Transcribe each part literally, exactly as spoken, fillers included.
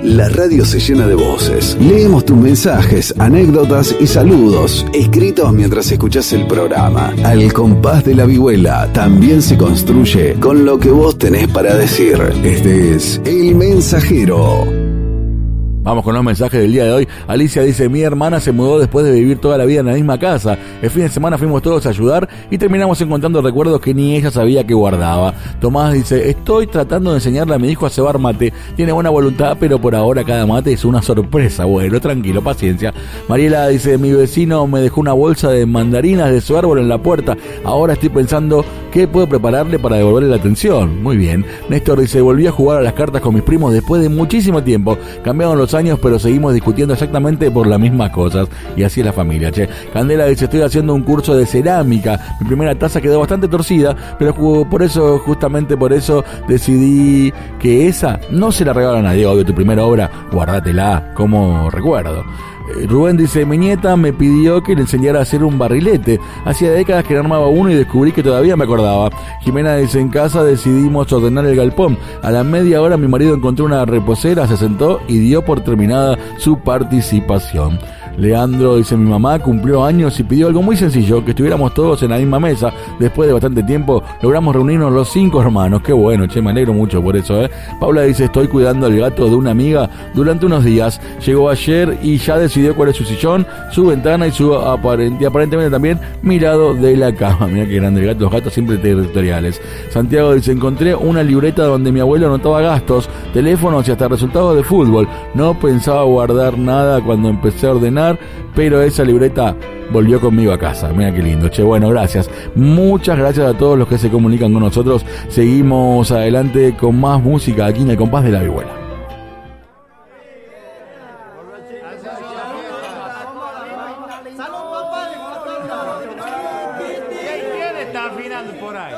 La radio se llena de voces. Leemos tus mensajes, anécdotas y saludos, escritos mientras escuchás el programa. Al compás de la vihuela también se construye con lo que vos tenés para decir. Este es El Mensajero. Vamos con los mensajes del día de hoy. Alicia dice: mi hermana se mudó después de vivir toda la vida en la misma casa. El fin de semana fuimos todos a ayudar y terminamos encontrando recuerdos que ni ella sabía que guardaba. Tomás dice: estoy tratando de enseñarle a mi hijo a cebar mate. Tiene buena voluntad, pero por ahora cada mate es una sorpresa. Bueno, tranquilo, paciencia. Mariela dice: mi vecino me dejó una bolsa de mandarinas de su árbol en la puerta. Ahora estoy pensando qué puedo prepararle para devolverle la atención. Muy bien. Néstor dice: volví a jugar a las cartas con mis primos después de muchísimo tiempo. Cambiaron los años, pero seguimos discutiendo exactamente por las mismas cosas, y así es la familia, che. Candela dice: estoy haciendo un curso de cerámica, mi primera taza quedó bastante torcida, pero por eso, justamente por eso decidí que esa no se la regalo a nadie. Obvio, tu primera obra, guardátela como recuerdo. Rubén dice: mi nieta me pidió que le enseñara a hacer un barrilete. Hacía décadas que no armaba uno y descubrí que todavía me acordaba. Jimena dice: en casa decidimos ordenar el galpón. A la media hora mi marido encontró una reposera, se sentó y dio por terminada su participación. Leandro dice: mi mamá cumplió años y pidió algo muy sencillo, que estuviéramos todos en la misma mesa. Después de bastante tiempo logramos reunirnos los cinco hermanos. Qué bueno, che, me alegro mucho por eso, eh. Paula dice: estoy cuidando al gato de una amiga durante unos días. Llegó ayer y ya decidió cuál es su sillón, su ventana y su aparente, aparentemente también mi lado de la cama. Mirá qué grande el gato, los gatos siempre territoriales. Santiago dice: encontré una libreta donde mi abuelo anotaba gastos, teléfonos y hasta resultados de fútbol. No pensaba guardar nada cuando empecé a ordenar, pero esa libreta volvió conmigo a casa. Mira qué lindo, che. Bueno, gracias. Muchas gracias a todos los que se comunican con nosotros. Seguimos adelante con más música aquí en El Compás de la Vihuela. ¿Quién está afinando por ahí?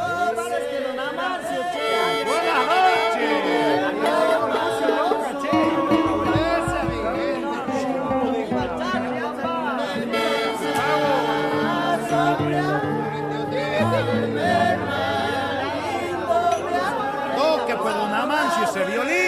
Toque pues don Amancio ese violín.